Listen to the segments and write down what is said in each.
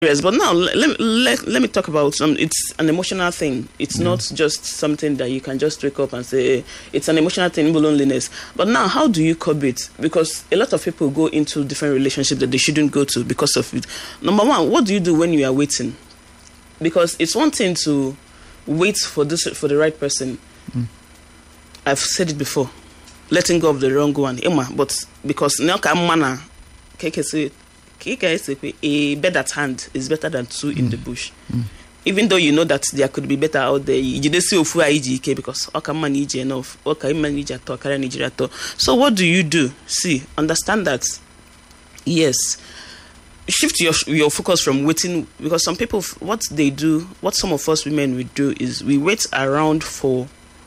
Yes, but now let me talk about it's an emotional thing. It's not just something that you can just wake up and say it's an emotional thing, loneliness. But now, how do you curb it? Because a lot of people go into different relationships that they shouldn't go to because of it. Number one, what do you do when you are waiting? Because it's one thing to wait for the right person. I've said it before, letting go of the wrong one. But because now a bird at hand is better than two in the bush. Even though you know that there could be better out there, you just see because enough. So what do you do? See, understand that. Yes, shift your focus from waiting, because some people, what some of us women we do is we wait around for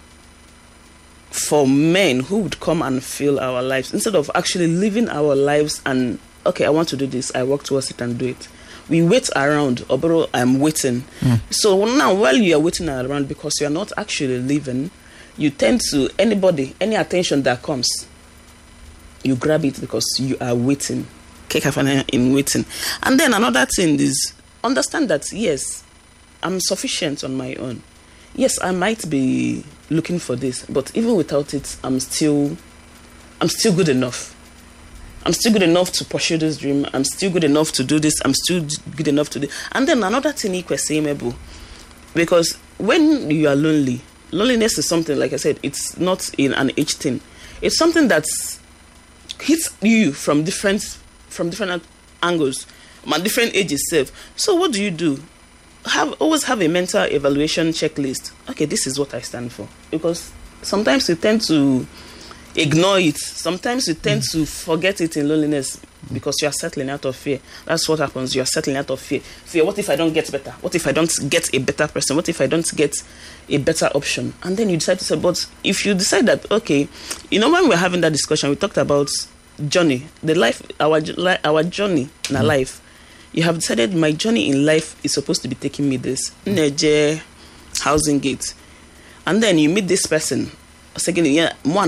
men who would come and fill our lives instead of actually living our lives and, okay, I want to do this, I work towards it and do it. We wait around, bro, I'm waiting. So now, while you are waiting around, because you are not actually living, you tend to, any attention that comes, you grab it because you are waiting. In waiting. And then another thing is, understand that, yes, I'm sufficient on my own. Yes, I might be looking for this, but even without it, I'm still good enough. I'm still good enough to pursue this dream. I'm still good enough to do this. I'm still good enough to do. And then another thing equals same, because when you are lonely, loneliness is something, like I said, it's not in an age thing. It's something that hits you from different angles, different ages. So what do? Always have a mental evaluation checklist. Okay, this is what I stand for. Because sometimes you tend to ignore it. Sometimes you tend to forget it in loneliness because you are settling out of fear. That's what happens. You are settling out of fear. Fear, what if I don't get better? What if I don't get a better person? What if I don't get a better option? And then you decide to say, but if you decide that, okay, when we're having that discussion, we talked about journey, our journey in our life. You have decided my journey in life is supposed to be taking me this housing gate, and then you meet this person. You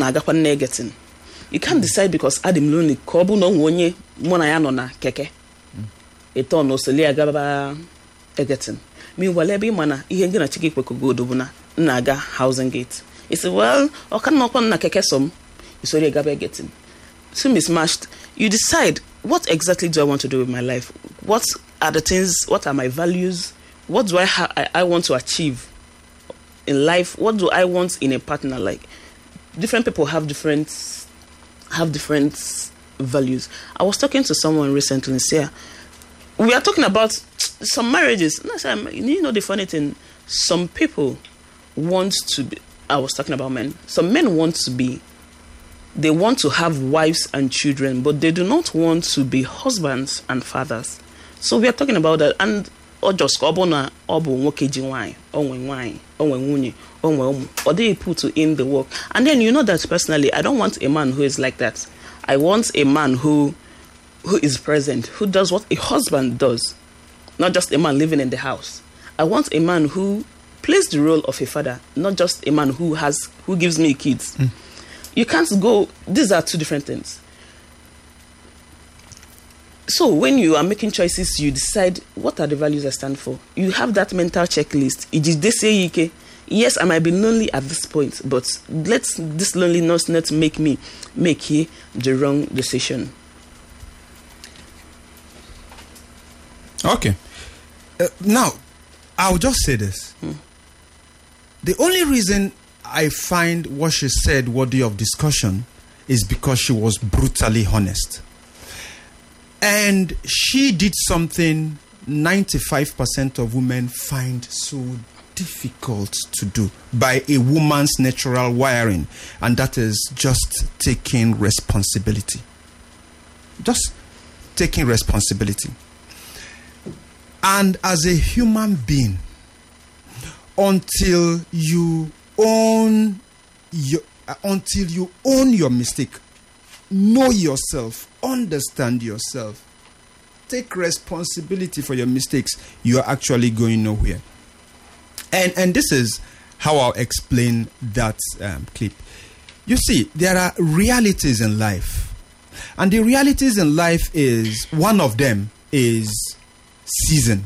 can't decide because Adam lonely kobu no wonye mona ya no na keke eto no sele agaba egetin meanwhile ebe mana ihe ngi na chike kweko do buna na aga housing gate. He said, well, o kan no kon na keke som isori agaba egetin. So mismatched, you decide, what exactly do I want to do with my life? What are the things, what are my values? What do I want to achieve in life? What do I want in a partner? Like, different people have different values. I was talking to someone recently and said, we are talking about some marriages. The funny thing, some people want to be, I was talking about men. Some men want to be, they want to have wives and children, but they do not want to be husbands and fathers. So we are talking about that. And or just or they put in the work. And then you know that personally, I don't want a man who is like that. I want a man who is present, who does what a husband does, not just a man living in the house. I want a man who plays the role of a father, not just a man who gives me kids. You can't go, these are two different things. So when you are making choices, you decide what are the values I stand for. You have that mental checklist. They say, yes, I might be lonely at this point, but let this loneliness not make me make the wrong decision. Okay. Now, I'll just say this. The only reason I find what she said worthy of discussion is because she was brutally honest. And she did something 95% of women find so difficult to do by a woman's natural wiring, and that is just taking responsibility. Just taking responsibility. And as a human being, until you own your mistake, know yourself, understand yourself, take responsibility for your mistakes, you are actually going nowhere. And this is how I'll explain that clip. You see, there are realities in life, and the realities in life is, one of them is season